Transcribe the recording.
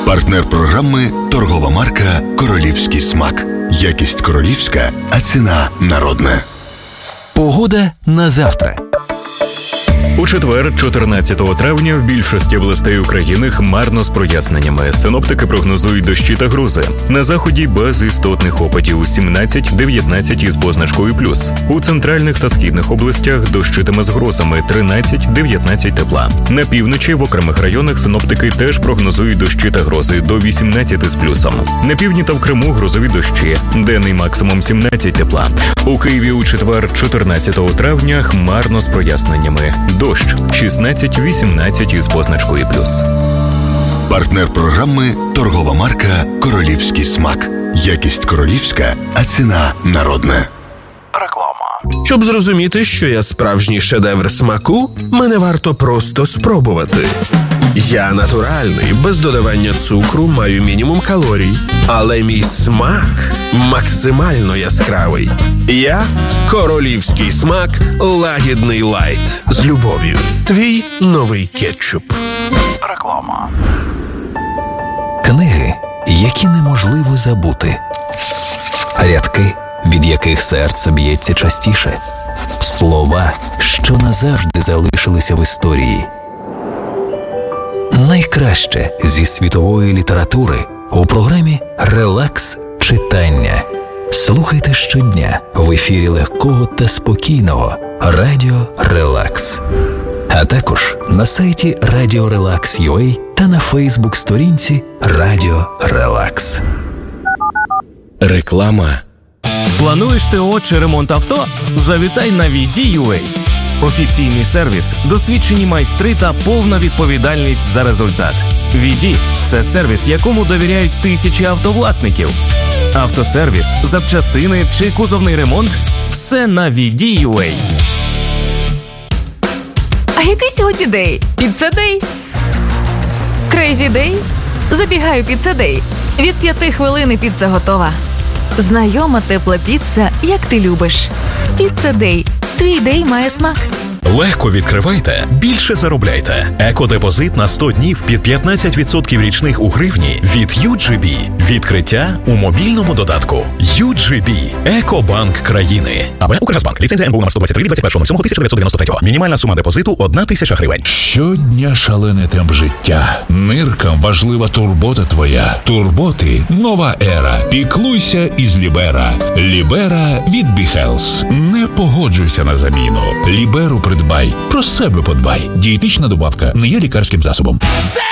Партнер програми – торгова марка «Королівський смак». Якість королівська, а ціна народна. Погода на завтра. У четвер, 14 травня, в більшості областей України хмарно з проясненнями. Синоптики прогнозують дощі та грози. На заході без істотних опадів 17-19 із позначкою плюс. У центральних та східних областях дощитиме з грозами 13-19 тепла. На півночі в окремих районах синоптики теж прогнозують дощі та грози до 18 з плюсом. На півдні та в Криму грозові дощі. Денний максимум 17 тепла. У Києві у четвер, 14 травня, хмарно з проясненнями. Дощ 16-18 із позначкою плюс. Партнер програми – торгова марка «Королівський смак». Якість королівська, а ціна народна. Реклама. Щоб зрозуміти, що я справжній шедевр смаку, мене варто просто спробувати. Я натуральний, без додавання цукру, маю мінімум калорій. Але мій смак максимально яскравий. Я – королівський смак лагідний лайт. З любов'ю. Твій новий кетчуп. Реклама. Книги, які неможливо забути. Рядки, від яких серце б'ється частіше. Слова, що назавжди залишилися в історії. Найкраще зі світової літератури у програмі «Релакс читання». Слухайте щодня в ефірі легкого та спокійного Радіо Релакс. А також на сайті Радіо Релакс.ua та на Фейсбук-сторінці Радіо Релакс. Реклама. Плануєш ТО чи ремонт авто? Завітай на VD.ua. Офіційний сервіс, досвідчені майстри та повна відповідальність за результат. VD – це сервіс, якому довіряють тисячі автовласників. Автосервіс, запчастини чи кузовний ремонт – все на VD.ua. А який сьогодні день? Піцца-дей? Крейзі-дей? Забігаю піцца-дей. Від 5 хвилин і піца готова. Знайома тепла піца, як ти любиш. Піцца-дей. Твій дей має смак. Легко відкривайте, більше заробляйте. Екодепозит на 100 днів під 15% річних у гривні від UGB. Відкриття у мобільному додатку. UGB. Екобанк країни. АБ Укргазбанк. Ліцензія НБУ номер 123 від 21.07.1993. Мінімальна сума депозиту – 1 тисяча гривень. Щодня шалений темп життя. Ниркам важлива турбота твоя. Турботи – нова ера. Піклуйся із Лібера. Лібера від BeHealth. Не погоджуйся на заміну. Ліберу придбай. Про себе подбай. Дієтична добавка не є лікарським засобом.